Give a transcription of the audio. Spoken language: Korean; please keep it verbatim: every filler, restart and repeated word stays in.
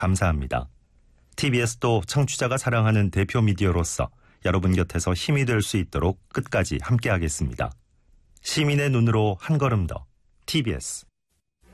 감사합니다. 티비에스도 청취자가 사랑하는 대표 미디어로서 여러분 곁에서 힘이 될 수 있도록 끝까지 함께하겠습니다. 시민의 눈으로 한 걸음 더 티비에스